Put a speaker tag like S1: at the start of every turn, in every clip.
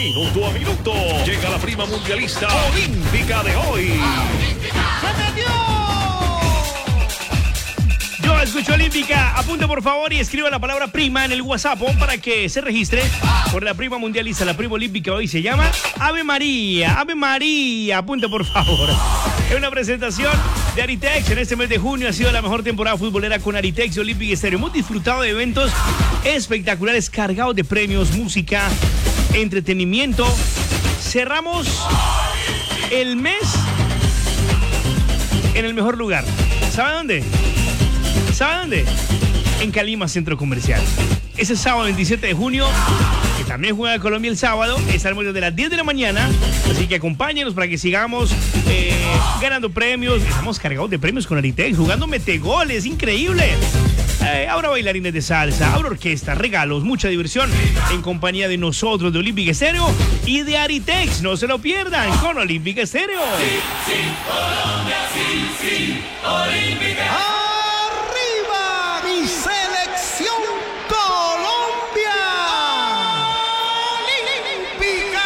S1: Minuto a minuto. Llega la prima mundialista olímpica de hoy.
S2: ¡Se metió!
S3: Yo escucho olímpica. Apunte por favor y escriba la palabra prima en el WhatsApp para que se registre por la prima mundialista. La prima olímpica hoy se llama Ave María. Ave María. Apunte por favor. Es una presentación de Aritex. En este mes de junio ha sido la mejor temporada futbolera con Aritex y Olympic Stereo. Hemos disfrutado de eventos espectaculares cargados de premios, música, entretenimiento. Cerramos el mes en el mejor lugar. ¿Sabe dónde? ¿Sabe dónde? En Calima Centro Comercial. Ese sábado 27 de junio, que también juega Colombia el sábado, estaremos desde las 10 de la mañana. Así que acompáñenos para que sigamos ganando premios. Estamos cargados de premios con Aritex, jugando metegoles, increíble. Habrá bailarines de salsa, habrá orquesta, regalos, mucha diversión en compañía de nosotros, de Olympic Stereo y de Aritex. No se lo pierdan con Olympic Stereo.
S4: Sí, sí, Colombia, sí, sí, Olímpica.
S2: ¡Arriba mi selección Colombia! ¡Olímpica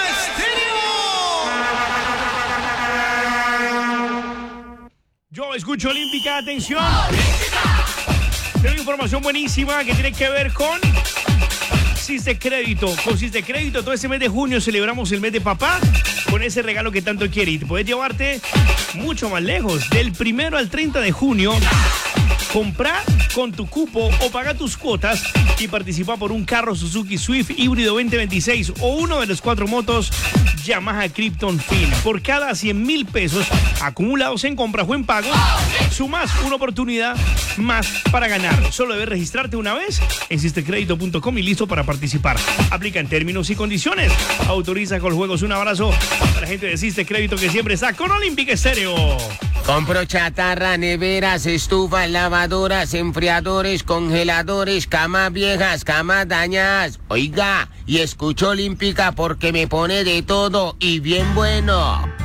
S2: Estéreo!
S3: Yo escucho Olímpica, atención. Tengo información buenísima que tiene que ver con Siste Crédito. Con Siste Crédito, todo este mes de junio celebramos el mes de papá con ese regalo que tanto quiere. Y te puedes llevarte mucho más lejos. Del 1 al 30 de junio, compra con tu cupo o paga tus cuotas y participa por un carro Suzuki Swift híbrido 2026 o uno de los 4 motos Yamaha Krypton Fin. Por cada 100,000 pesos acumulados en compras o en pagos, sumas una oportunidad más para ganar. Solo debes registrarte una vez en sistecredito.com y listo para participar. Aplica en términos y condiciones. Autoriza con juegos. Un abrazo para la gente de Siste Crédito que siempre está con Olympic Stereo.
S5: Compro chatarra, neveras, estufas, lavadoras, enfriadores, congeladores, camas viejas, camas dañadas. Oiga, y escucho Olímpica porque me pone de todo y bien bueno.